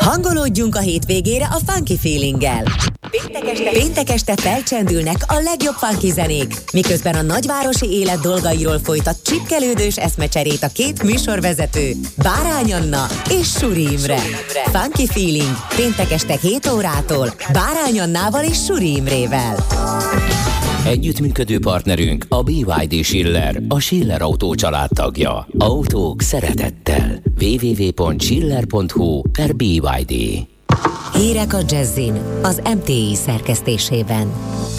Hangolódjunk a hétvégére a Funky Feelinggel. Péntek este felcsendülnek a legjobb funky zenék, miközben a nagyvárosi élet dolgairól folytat csipkelődős eszmecserét a két műsorvezető, Bárány Anna és Suri Imre. Funky Feeling péntek este 7 órától Bárány Annával és Suri Imrével. Együttműködő partnerünk a BYD Schiller, a Schiller Autó család tagja. Autók szeretettel. www.schiller.hu/BYD. Hírek a Jazzin, az MTI szerkesztésében.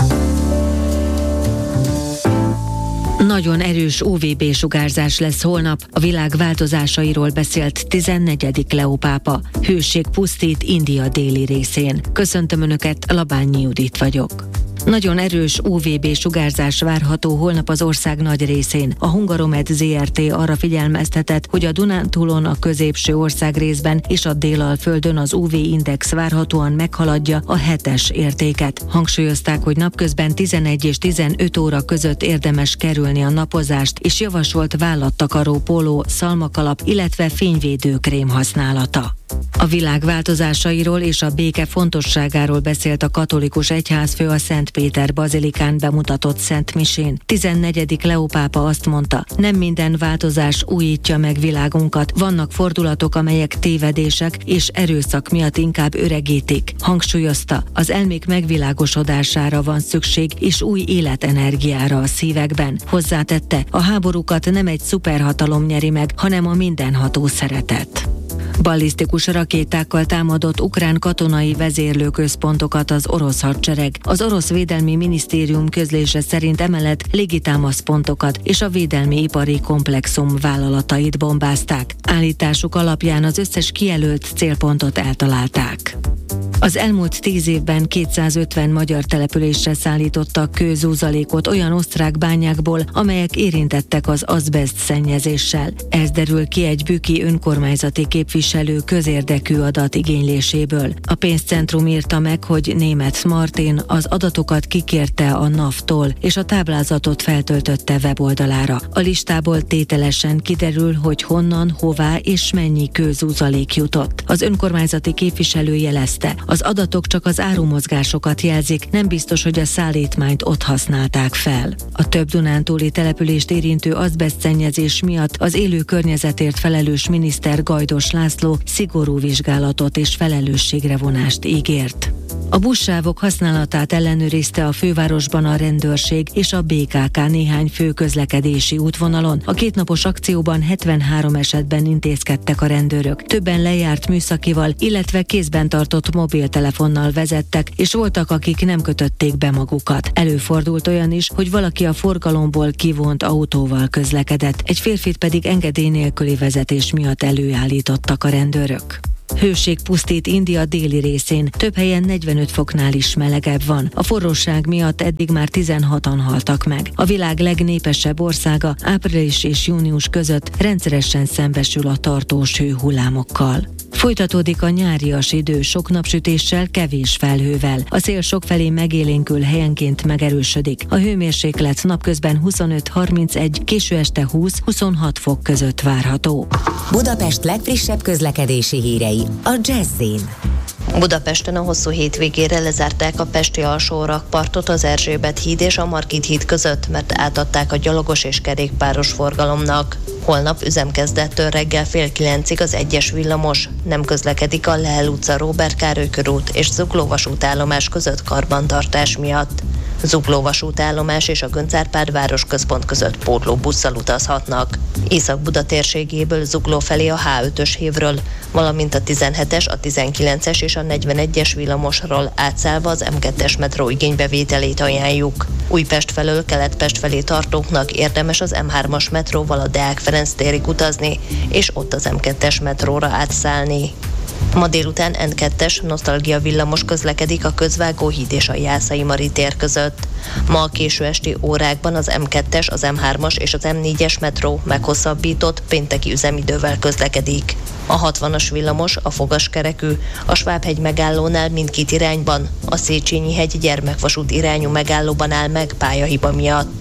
Nagyon erős UVB-sugárzás lesz holnap, a világ változásairól beszélt 14. Leó pápa. Hőség pusztít India déli részén. Köszöntöm Önöket, Labányi Judit vagyok. Nagyon erős UVB-sugárzás várható holnap az ország nagy részén. A Hungaromed Zrt. Arra figyelmeztetett, hogy a Dunántúlon, a középső országrészben és a Délalföldön az UV-index várhatóan meghaladja a 7-es értéket. Hangsúlyozták, hogy napközben 11 és 15 óra között érdemes kerülni a napozást, és javasolt vállattakaró póló, szalmakalap, illetve fényvédőkrém használata. A világ változásairól és a béke fontosságáról beszélt a katolikus egyházfő a Szent Péter bazilikán bemutatott szentmisén. 14. Leó pápa azt mondta, nem minden változás újítja meg világunkat, vannak fordulatok, amelyek tévedések és erőszak miatt inkább öregítik. Hangsúlyozta, az elmék megvilágosodására van szükség és új életenergiára a szívekben. Hozzátette, a háborúkat nem egy szuperhatalom nyeri meg, hanem a mindenható szeretet. Ballisztikus rakétákkal támadott ukrán katonai vezérlőközpontokat az orosz hadsereg. Az orosz védelmi minisztérium közlése szerint emellett légitámaszpontokat és a védelmi ipari komplexum vállalatait bombázták. Állításuk alapján az összes kijelölt célpontot eltalálták. Az elmúlt 10 évben 250 magyar településre szállítottak kőzúzalékot olyan osztrák bányákból, amelyek érintettek az azbeszt szennyezéssel. Ez derül ki egy büki önkormányzati képviselő közérdekű adat igényléséből. A pénzcentrum írta meg, hogy Németh Martin az adatokat kikérte a NAV-tól, és a táblázatot feltöltötte weboldalára. A listából tételesen kiderül, hogy honnan, hová és mennyi kőzúzalék jutott. Az önkormányzati képviselő jelezte, az adatok csak az árumozgásokat jelzik, nem biztos, hogy a szállítmányt ott használták fel. A több dunántúli települést érintő azbesztszennyezés miatt az élő környezetért felelős miniszter Gajdos László szigorú vizsgálatot és felelősségre vonást ígért. A buszsávok használatát ellenőrizte a fővárosban a rendőrség és a BKK néhány fő közlekedési útvonalon. A kétnapos akcióban 73 esetben intézkedtek a rendőrök. Többen lejárt műszakival, illetve kézben tartott mobiltelefonnal vezettek, és voltak, akik nem kötötték be magukat. Előfordult olyan is, hogy valaki a forgalomból kivont autóval közlekedett, egy férfit pedig engedély nélküli vezetés miatt előállítottak a rendőrök. Hőség pusztít India déli részén, több helyen 45 foknál is melegebb van. A forróság miatt eddig már 16-an haltak meg. A világ legnépesebb országa április és június között rendszeresen szembesül a tartós hőhullámokkal. Folytatódik a nyárias idő, sok napsütéssel, kevés felhővel. A szél sokfelé megélénkül, helyenként megerősödik. A hőmérséklet napközben 25-31, késő este 20-26 fok között várható. Budapest legfrissebb közlekedési hírei a Jazzin. Budapesten a hosszú hétvégére lezárták a pesti alsórakpartot az Erzsébet híd és a Margit híd között, mert átadták a gyalogos és kerékpáros forgalomnak. Holnap üzemkezdettől reggel 8:30 az 1-es villamos, nem közlekedik a Lehel utca, Róbert Károly körút és Zugló vasútállomás között karbantartás miatt. Zugló vasútállomás és a Göncz Árpád városközpont között pótlóbusszal utazhatnak. Észak-Buda térségéből Zugló felé a H5-ös hívről, valamint a 17-es, a 19-es és a 41-es villamosról átszállva az M2-es metró igénybevételét ajánljuk. Újpest felől Kelet-Pest felé tartóknak érdemes az M3-as metróval a Deák Ferenc térig utazni, és ott az M2-es metróra átszállni. Ma délután N2-es nosztalgia villamos közlekedik a Közvágóhíd és a Jászai Mari tér között. Ma a késő esti órákban az M2-es, az M3-as és az M4-es metró meghosszabbított pénteki üzemidővel közlekedik. A 60-as villamos, a fogaskerekű, a Svábhegy megállónál mindkét irányban, a Széchenyi-hegy gyermekvasút irányú megállóban áll meg pályahiba miatt.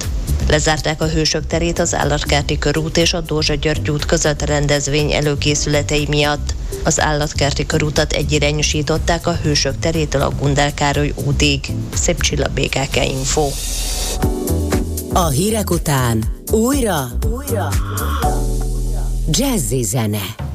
Lezárták a Hősök terét az Állatkerti körút és a Dózsa-György út között rendezvény előkészületei miatt. Az Állatkerti körútat egyirányosították a Hősök terétől a Gundel Károly útig. Szép Csilla, BKK Info. A hírek után újra Jazzy zene.